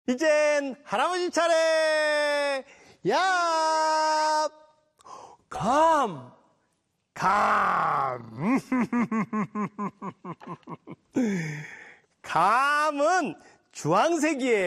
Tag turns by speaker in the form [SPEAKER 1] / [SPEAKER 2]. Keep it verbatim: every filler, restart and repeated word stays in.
[SPEAKER 1] 이젠 할아버지 차례. 야, 감, 감. 감은 주황색이에요.